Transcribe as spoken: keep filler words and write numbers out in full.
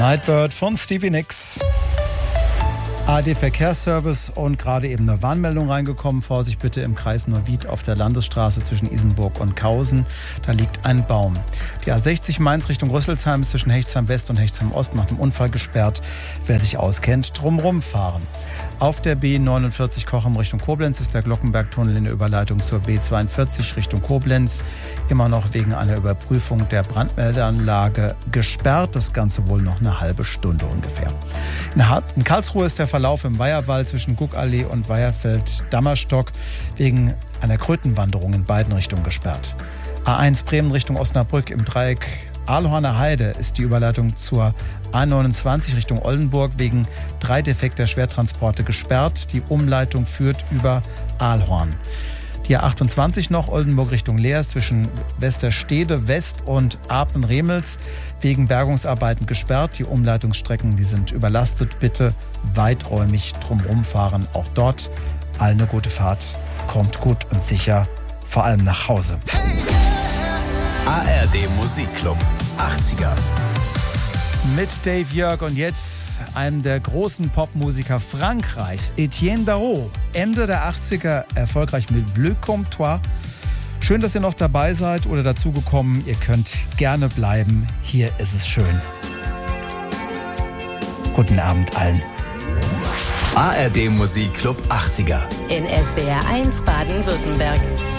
Nightbird von Stevie Nicks. A R D-Verkehrsservice und gerade eben eine Warnmeldung reingekommen. Vorsicht bitte im Kreis Neuwied auf der Landesstraße zwischen Isenburg und Kausen. Da liegt ein Baum. Die A sechzig Mainz Richtung Rüsselsheim ist zwischen Hechtsheim West und Hechtsheim Ost nach dem Unfall gesperrt. Wer sich auskennt, drumrum fahren. Auf der B neunundvierzig Cochem Richtung Koblenz ist der Glockenbergtunnel in der Überleitung zur B zweiundvierzig Richtung Koblenz immer noch wegen einer Überprüfung der Brandmeldeanlage gesperrt. Das Ganze wohl noch eine halbe Stunde ungefähr. In Karlsruhe ist der Verlauf im Weiherwald zwischen Guckallee und Weiherfeld-Dammerstock wegen einer Krötenwanderung in beiden Richtungen gesperrt. A eins Bremen Richtung Osnabrück im Dreieck Ahlhorner Heide ist die Überleitung zur A neunundzwanzig Richtung Oldenburg wegen drei defekter Schwertransporte gesperrt. Die Umleitung führt über Ahlhorn. Die A achtundzwanzig noch Oldenburg Richtung Leers zwischen Westerstede West und Apen-Remels wegen Bergungsarbeiten gesperrt. Die Umleitungsstrecken, die sind überlastet. Bitte weiträumig drumherum fahren. Auch dort allen eine gute Fahrt. Kommt gut und sicher, vor allem nach Hause. A R D Musikclub achtziger. Mit Dave Jörg und jetzt einem der großen Popmusiker Frankreichs, Etienne Darro. Ende der achtziger erfolgreich mit Bleu comme toi. Schön, dass ihr noch dabei seid oder dazugekommen. Ihr könnt gerne bleiben. Hier ist es schön. Guten Abend allen. A R D Musikclub achtziger. In S W R eins Baden-Württemberg.